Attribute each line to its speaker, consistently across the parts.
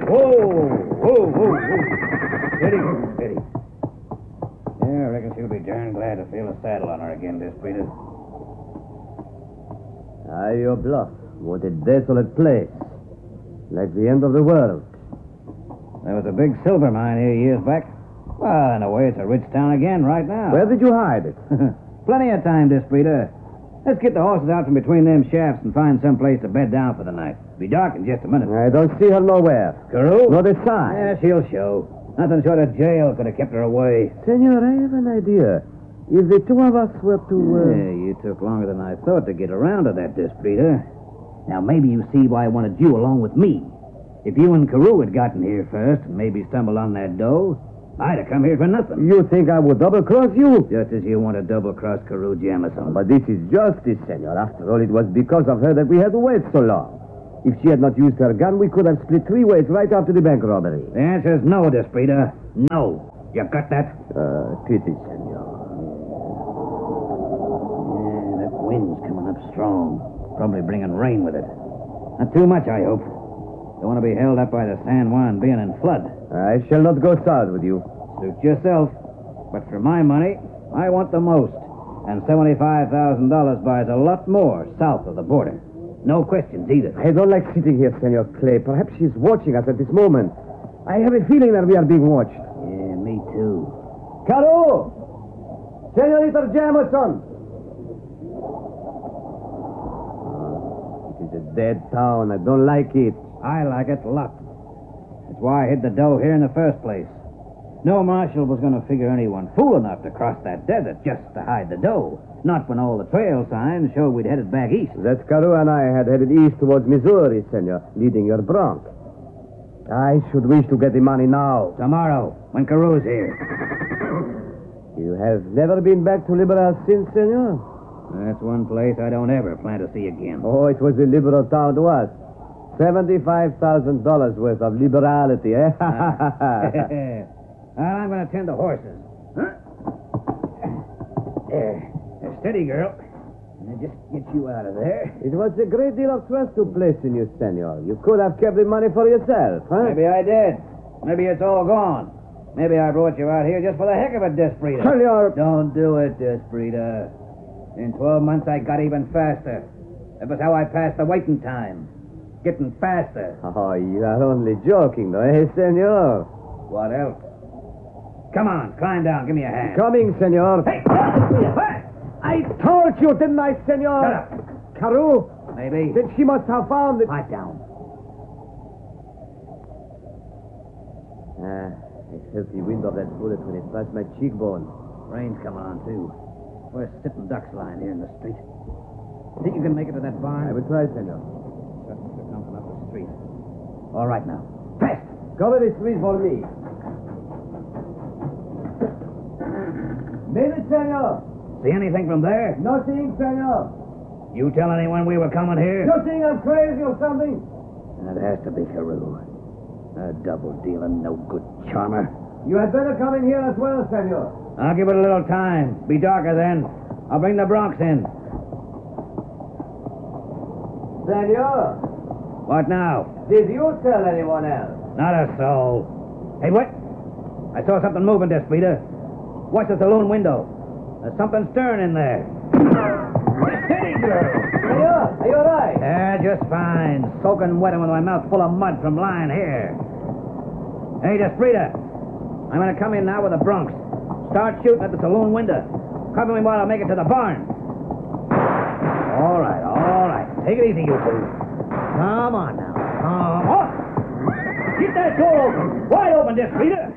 Speaker 1: Whoa. Steady. Yeah, I reckon she'll be darn glad to feel a saddle on her again, this Peter.
Speaker 2: Your bluff. What a desolate place. Like the end of the world.
Speaker 1: There was a big silver mine here years back. Well, in a way, it's a rich town again right now.
Speaker 2: Where did you hide it?
Speaker 1: Plenty of time, Desprita. Let's get the horses out from between them shafts and find some place to bed down for the night. It'll be dark in just a minute.
Speaker 2: I don't see her nowhere.
Speaker 1: Carew?
Speaker 2: Not a sign.
Speaker 1: Yeah, she'll show. Nothing short of jail could have kept her away.
Speaker 2: Senor, I have an idea. If the two of us were to...
Speaker 1: Yeah, you took longer than I thought to get around to that, Desprita. Now, maybe you see why I wanted you along with me. If you and Carew had gotten here first and maybe stumbled on that dough, I'd have come here for nothing.
Speaker 2: You think I would double-cross you?
Speaker 1: Just as you want to double-cross Carew Jamison.
Speaker 2: But this is justice, senor. After all, it was because of her that we had to wait so long. If she had not used her gun, we could have split 3 ways right after the bank robbery.
Speaker 1: The answer is no, Desprita. No. You got that?
Speaker 2: Pity, senor.
Speaker 1: Yeah, that wind's coming up strong. Probably bringing rain with it. Not too much, I hope. Don't want to be held up by the San Juan being in flood.
Speaker 2: I shall not go south with you.
Speaker 1: Suit yourself. But for my money, I want the most. And $75,000 buys a lot more south of the border. No questions either.
Speaker 2: I don't like sitting here, Senor Clay. Perhaps she's watching us at this moment. I have a feeling that we are being watched.
Speaker 1: Yeah, me too.
Speaker 2: Carew! Senorita Jamison! It is a dead town. I don't like it.
Speaker 1: I like it a lot. That's why I hid the dough here in the first place. No marshal was going to figure anyone fool enough to cross that desert just to hide the dough. Not when all the trail signs showed we'd headed back east.
Speaker 2: That Carew and I had headed east towards Missouri, senor, leading your bronc. I should wish to get the money now.
Speaker 1: Tomorrow, when Carew's here.
Speaker 2: You have never been back to Liberal since, senor?
Speaker 1: That's one place I don't ever plan to see again.
Speaker 2: Oh, it was a liberal town to us. $75,000 worth of liberality, eh?
Speaker 1: Well, I'm going to tend the horses. Huh? There. Steady, girl. Now just get you out of there.
Speaker 2: It was a great deal of trust to place in you, senor. You could have kept the money for yourself, huh?
Speaker 1: Maybe I did. Maybe it's all gone. Maybe I brought you out here just for the heck of it, Desprita.
Speaker 2: Senor!
Speaker 1: Don't do it, Desprita. In 12 months, I got even faster. That was how I passed the waiting time. Getting faster.
Speaker 2: Oh, you are only joking, though, eh, senor?
Speaker 1: What else? Come on, climb down. Give me a hand.
Speaker 2: Coming, senor.
Speaker 1: Hey!
Speaker 2: I told you, didn't I, senor?
Speaker 1: Shut up.
Speaker 2: Carew?
Speaker 1: Maybe.
Speaker 2: Then she must have found it.
Speaker 1: Pipe down.
Speaker 2: I felt the wind of that bullet when it passed my cheekbone.
Speaker 1: Rain's come on, too. We're sitting ducks lying here in the street. Think you can make it to that barn?
Speaker 2: I will try, senor.
Speaker 1: Trucks are coming up the street. All right, now. Fast!
Speaker 2: Cover the street for me. Made it, senor.
Speaker 1: See anything from there?
Speaker 2: Nothing, senor.
Speaker 1: You tell anyone we were coming here?
Speaker 2: You think I'm crazy or something?
Speaker 1: That has to be Carew. A double-dealing, no-good charmer.
Speaker 2: You had better come in here as well, senor.
Speaker 1: I'll give it a little time. Be darker then. I'll bring the Bronx in.
Speaker 2: Senor,
Speaker 1: What now?
Speaker 2: did you tell anyone else?
Speaker 1: Not a soul. Hey, what? I saw something moving, Desprita. Watch the saloon window. There's something stirring in there. Steady, girl.
Speaker 2: Senor, are you all right?
Speaker 1: Yeah, just fine. Soaking wet and with my mouth full of mud from lying here. Hey, Desprita. I'm going to come in now with the Bronx. Start shooting at the saloon window. Cover me while I make it to the barn. All right. Take it easy, you two. Come on now. Come on. Get that door open. Wide open, Desprita.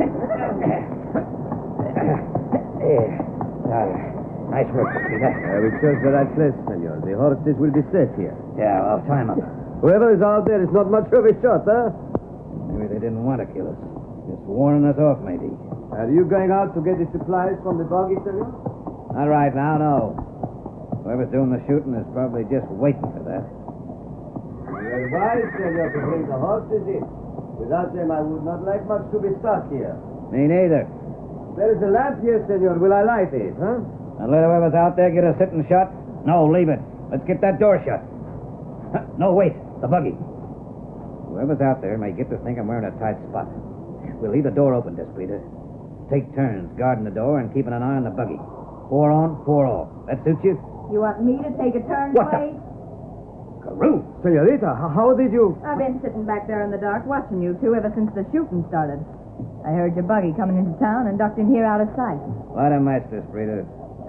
Speaker 1: Nice work, Desprita.
Speaker 2: We chose the right place, senor. The horses will be safe here.
Speaker 1: Yeah, well, time up.
Speaker 2: Whoever is out there is not much of a shot, huh?
Speaker 1: Maybe they didn't want to kill us. Just warning us off, maybe.
Speaker 2: Are you going out to get the supplies from the buggy, senor?
Speaker 1: Not right now, no. Whoever's doing the shooting is probably just waiting for that.
Speaker 2: You're wise, senor, to bring the horses in. Without them, I would not like much to be stuck here.
Speaker 1: Me neither.
Speaker 2: There is a lamp here, senor. Will I light it, huh?
Speaker 1: And let whoever's out there get a sitting shot? No, leave it. Let's get that door shut. No, wait. The buggy. Whoever's out there may get to think I'm wearing a tight spot. We'll leave the door open, Desperita. Take turns guarding the door and keeping an eye on the buggy. 4 on, 4 off. That suit you?
Speaker 3: You want me to take a turn,
Speaker 1: What the-
Speaker 3: Clay?
Speaker 1: Carew!
Speaker 2: Senorita, how did you...
Speaker 3: I've been sitting back there in the dark watching you two ever since the shooting started. I heard your buggy coming into town and ducked in here out of sight.
Speaker 1: Light a match, Desperita.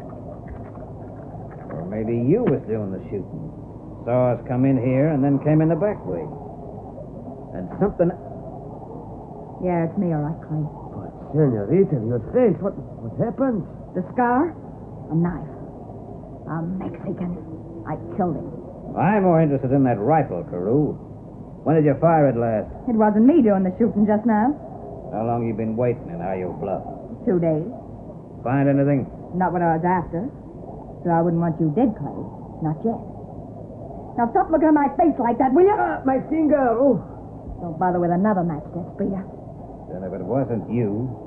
Speaker 1: Or maybe you was doing the shooting. Saw us come in here and then came in the back way. And something...
Speaker 3: Yeah, it's me, all right, Clay.
Speaker 2: But, Senorita, your face, what happened?
Speaker 3: The scar? A knife. A Mexican. I killed him.
Speaker 1: I'm more interested in that rifle, Carew. When did you fire it last?
Speaker 3: It wasn't me doing the shooting just now.
Speaker 1: How long you been waiting and how you bluff?
Speaker 3: 2 days.
Speaker 1: Find anything?
Speaker 3: Not what I was after. So I wouldn't want you dead, Clay. Not yet. Now stop looking at my face like that, will you?
Speaker 2: My finger, oh.
Speaker 3: Don't bother with another match, Desperita.
Speaker 1: Then if it wasn't you,